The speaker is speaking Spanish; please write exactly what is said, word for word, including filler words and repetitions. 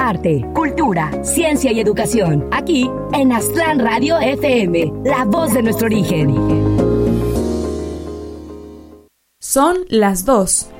arte, cultura, ciencia y educación. Aquí en Aztlán Radio F M, la voz de nuestro origen. Son las dos